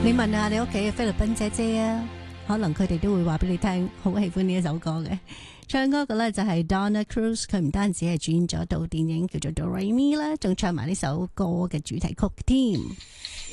你問下你屋企嘅菲律賓姐姐啊，可能佢哋都會話俾你聽，好喜歡呢一首歌嘅。唱歌嘅咧就係 Donna Cruz， 佢唔單止係主演咗一部電影叫做 Do Re Mi 啦，仲唱埋呢首歌嘅主題曲添。